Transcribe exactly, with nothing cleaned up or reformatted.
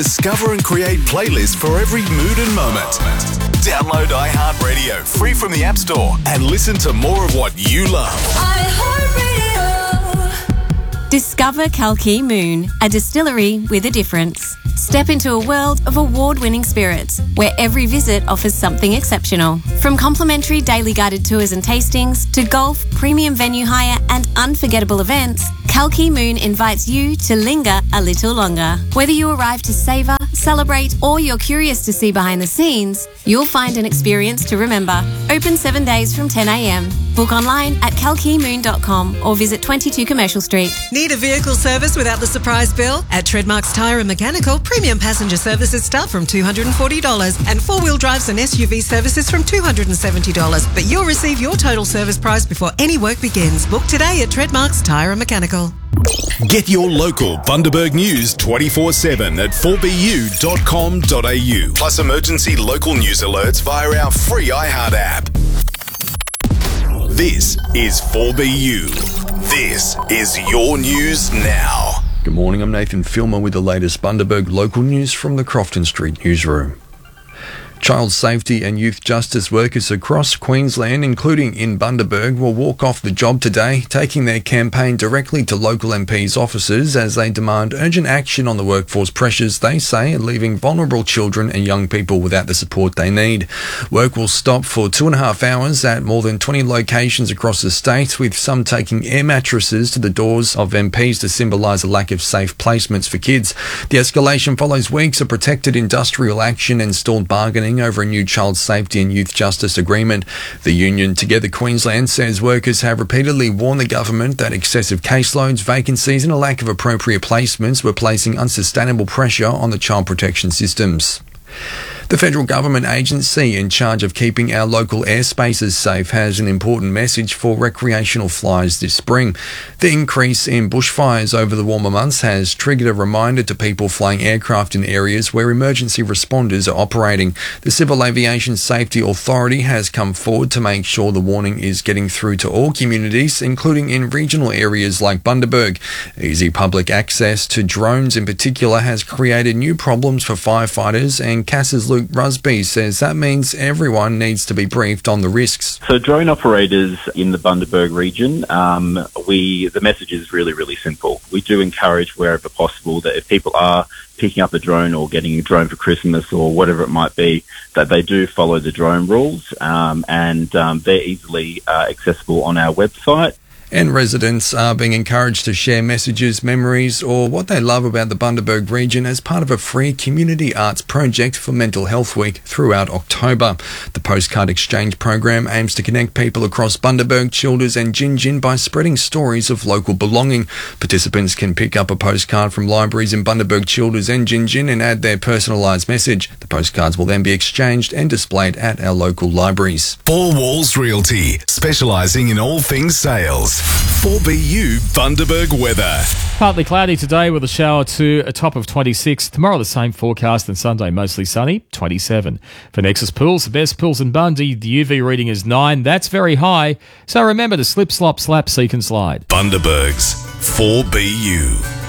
Discover and create playlists for every mood and moment. Download iHeartRadio free from the App Store and listen to more of what you love. iHeartRadio. Discover Kalki Moon, a distillery with a difference. Step into a world of award-winning spirits, where every visit offers something exceptional. From complimentary daily guided tours and tastings to golf, premium venue hire and unforgettable events, Kalki Moon invites you to linger a little longer. Whether you arrive to savour, celebrate or you're curious to see behind the scenes, you'll find an experience to remember. Open seven days from ten a.m. Book online at kalki moon dot com or visit twenty-two Commercial Street. Need a vehicle service without the surprise bill? At Treadmarks Tyre and Mechanical, premium passenger services start from two hundred forty dollars and four-wheel drives and S U V services from two hundred seventy dollars. But you'll receive your total service price before any work begins. Book today at Treadmarks Tyre and Mechanical. Get your local Bundaberg news twenty-four seven at four b u dot com dot a u. Plus emergency local news alerts via our free iHeart app. This is four B U. This is your news now. Good morning, I'm Nathan Filmer with the latest Bundaberg local news from the Crofton Street newsroom. Child safety and youth justice workers across Queensland, including in Bundaberg, will walk off the job today, taking their campaign directly to local M Ps' offices as they demand urgent action on the workforce pressures they say are leaving vulnerable children and young people without the support they need. Work will stop for two and a half hours at more than twenty locations across the state, with some taking air mattresses to the doors of M Ps to symbolise a lack of safe placements for kids. The escalation follows weeks of protected industrial action and stalled bargaining over a new child safety and youth justice agreement. The union Together Queensland says workers have repeatedly warned the government that excessive caseloads, vacancies and a lack of appropriate placements were placing unsustainable pressure on the child protection systems. The federal government agency in charge of keeping our local airspaces safe has an important message for recreational flyers this spring. The increase in bushfires over the warmer months has triggered a reminder to people flying aircraft in areas where emergency responders are operating. The Civil Aviation Safety Authority has come forward to make sure the warning is getting through to all communities, including in regional areas like Bundaberg. Easy public access to drones in particular has created new problems for firefighters, and Cass's Luke Rusby says that means everyone needs to be briefed on the risks. So drone operators in the Bundaberg region, um, we the message is really, really simple. We do encourage wherever possible that if people are picking up a drone or getting a drone for Christmas or whatever it might be, that they do follow the drone rules, um, and um, they're easily uh, accessible on our website. And residents are being encouraged to share messages, memories or what they love about the Bundaberg region as part of a free community arts project for Mental Health Week throughout October. The postcard exchange program aims to connect people across Bundaberg, Childers and Gin Gin by spreading stories of local belonging. Participants can pick up a postcard from libraries in Bundaberg, Childers and Gin Gin and add their personalised message. The postcards will then be exchanged and displayed at our local libraries. Four Walls Realty, specialising in all things sales. four B U Bundaberg weather. Partly cloudy today with a shower to a top of twenty-six. Tomorrow the same forecast, and Sunday mostly sunny, twenty-seven. For Nexus Pools, the best pools in Bundy, the U V reading is nine. That's very high. So remember to slip, slop, slap, seek and slide. Bundaberg's four B U.